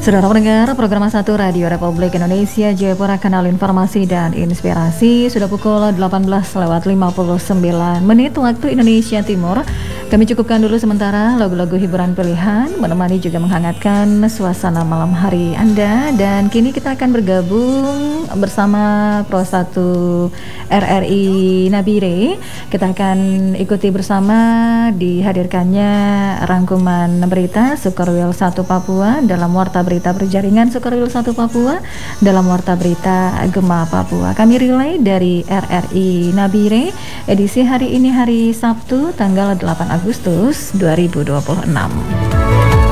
Saudara pendengar program 1 Radio Republik Indonesia Jayapura, kanal informasi dan inspirasi, sudah pukul 18:59 waktu Indonesia Timur. Kami cukupkan dulu sementara lagu-lagu hiburan pilihan, menemani juga menghangatkan suasana malam hari Anda. Dan kini kita akan bergabung bersama Pro 1 RRI Nabire. Kita akan ikuti bersama dihadirkannya rangkuman berita Sukarwil 1 Papua dalam Warta Berita Berjaringan Sukarwil 1 Papua dalam Warta Berita Gema Papua. Kami relay dari RRI Nabire, edisi hari ini hari Sabtu tanggal 8 Agustus 2026.